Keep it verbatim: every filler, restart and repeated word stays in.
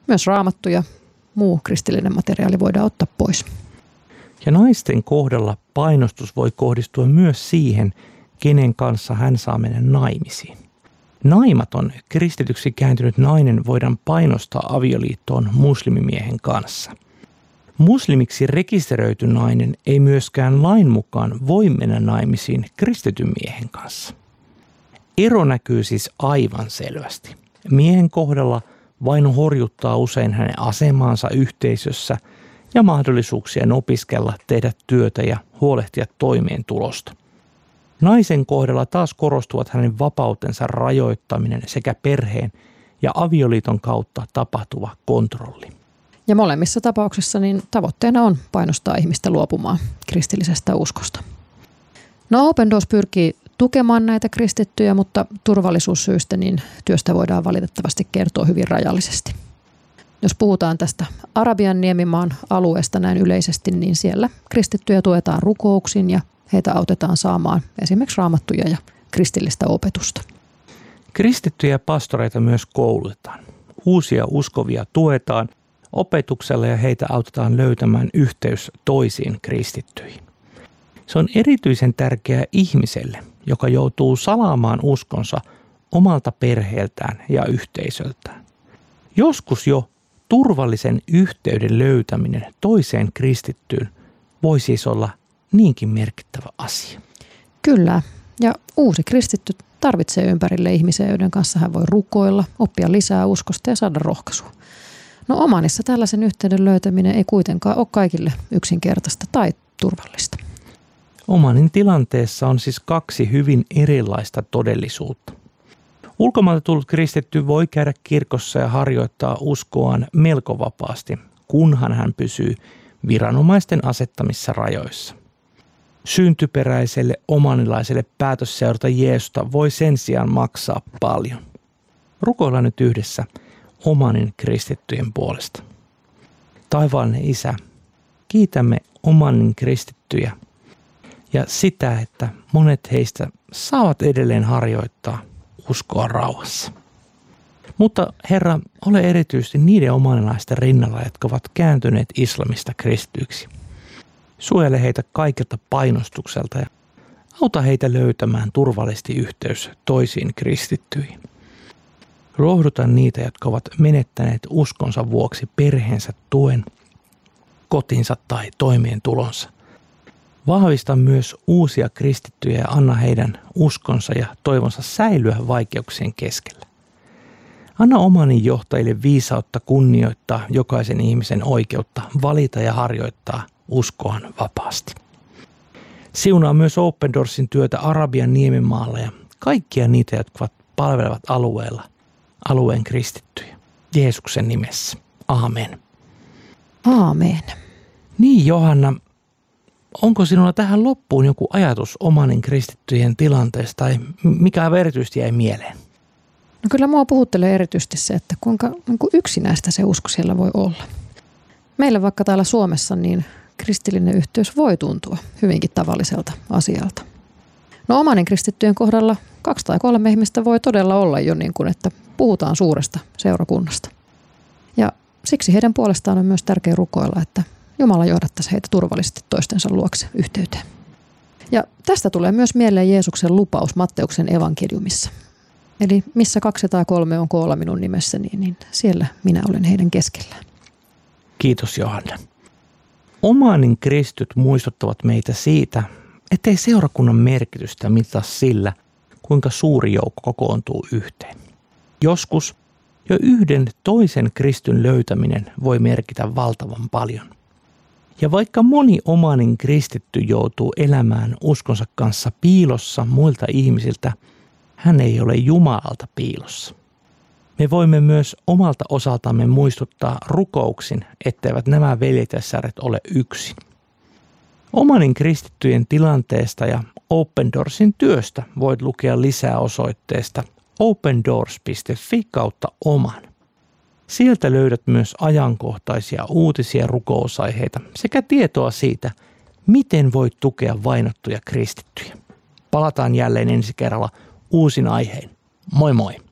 Myös Raamattu ja muu kristillinen materiaali voidaan ottaa pois. Ja naisten kohdalla painostus voi kohdistua myös siihen, kenen kanssa hän saa mennä naimisiin. Naimaton kristityksi kääntynyt nainen voidaan painostaa avioliittoon muslimimiehen kanssa. Muslimiksi rekisteröity nainen ei myöskään lain mukaan voi mennä naimisiin kristityn miehen kanssa. Ero näkyy siis aivan selvästi. Miehen kohdalla vaino horjuttaa usein hänen asemaansa yhteisössä ja mahdollisuuksien opiskella, tehdä työtä ja huolehtia toimeentulosta. Naisen kohdalla taas korostuvat hänen vapautensa rajoittaminen sekä perheen ja avioliiton kautta tapahtuva kontrolli. Ja molemmissa tapauksissa niin tavoitteena on painostaa ihmistä luopumaan kristillisestä uskosta. No Open Doors pyrkii tukemaan näitä kristittyjä, mutta turvallisuussyistä niin työstä voidaan valitettavasti kertoa hyvin rajallisesti. Jos puhutaan tästä Arabian niemimaan alueesta näin yleisesti, niin siellä kristittyjä tuetaan rukouksin ja heitä autetaan saamaan esimerkiksi raamattuja ja kristillistä opetusta. Kristittyjä pastoreita myös koulutetaan. Uusia uskovia tuetaan opetuksella ja heitä autetaan löytämään yhteys toisiin kristittyihin. Se on erityisen tärkeää ihmiselle, joka joutuu salaamaan uskonsa omalta perheeltään ja yhteisöltään. Joskus jo turvallisen yhteyden löytäminen toiseen kristittyyn voi siis olla niinkin merkittävä asia. Kyllä, ja uusi kristitty tarvitsee ympärille ihmisiä, joiden kanssa hän voi rukoilla, oppia lisää uskosta ja saada rohkaisua. No Omanissa tällaisen yhteyden löytäminen ei kuitenkaan ole kaikille yksinkertaista tai turvallista. Omanin tilanteessa on siis kaksi hyvin erilaista todellisuutta. Ulkomailta tullut kristitty voi käydä kirkossa ja harjoittaa uskoaan melko vapaasti, kunhan hän pysyy viranomaisten asettamissa rajoissa. Syntyperäiselle omanilaiselle päätös seurata Jeesusta voi sen sijaan maksaa paljon. Rukoillaan nyt yhdessä Omanin kristittyjen puolesta. Taivaallinen Isä, kiitämme Omanin kristittyjä ja sitä, että monet heistä saavat edelleen harjoittaa uskoa rauhassa. Mutta Herra, ole erityisesti niiden omanilaisten rinnalla, jotka ovat kääntyneet islamista kristityiksi. Suojele heitä kaikilta painostukselta ja auta heitä löytämään turvallisesti yhteys toisiin kristittyihin. Lohduta niitä, jotka ovat menettäneet uskonsa vuoksi perheensä tuen, kotinsa tai toimeentulonsa. Vahvista myös uusia kristittyjä ja anna heidän uskonsa ja toivonsa säilyä vaikeuksien keskellä. Anna Omanin johtajille viisautta kunnioittaa jokaisen ihmisen oikeutta valita ja harjoittaa uskoaan vapaasti. Siunaa myös Open Doorsin työtä Arabian niemimaalla ja kaikkia niitä, jotka palvelevat alueella alueen kristittyjä. Jeesuksen nimessä. Aamen. Aamen. Niin Johanna, onko sinulla tähän loppuun joku ajatus Omanin kristittyjen tilanteesta tai mikä erityisesti jäi mieleen? No kyllä mua puhuttelee erityisesti se, että kuinka niin kuin yksinäistä se usko siellä voi olla. Meillä vaikka täällä Suomessa niin kristillinen yhteys voi tuntua hyvinkin tavalliselta asialta. No Omanin kristittyjen kohdalla kaksi tai kolme ihmistä voi todella olla jo niin kuin, että puhutaan suuresta seurakunnasta. Ja siksi heidän puolestaan on myös tärkeä rukoilla, että Jumala johdattaisi heitä turvallisesti toistensa luokse yhteyteen. Ja tästä tulee myös mieleen Jeesuksen lupaus Matteuksen evankeliumissa. Eli missä kaksi tai kolme on koolla minun nimessäni, niin siellä minä olen heidän keskellään. Kiitos Johanna. Omanin kristityt muistuttavat meitä siitä, ettei seurakunnan merkitystä mittaa sillä, kuinka suuri joukko kokoontuu yhteen. Joskus jo yhden toisen kristyn löytäminen voi merkitä valtavan paljon. Ja vaikka moni Omanin kristitty joutuu elämään uskonsa kanssa piilossa muilta ihmisiltä, hän ei ole Jumalalta piilossa. Me voimme myös omalta osaltamme muistuttaa rukouksin, etteivät nämä veljet ja sissaret ole yksin. Omanin kristittyjen tilanteesta ja Open Doorsin työstä voit lukea lisää osoitteesta opendoors piste fi kautta oman. Sieltä löydät myös ajankohtaisia uutisia rukousaiheita sekä tietoa siitä, miten voit tukea vainottuja kristittyjä. Palataan jälleen ensi kerralla uusin aihein. Moi moi!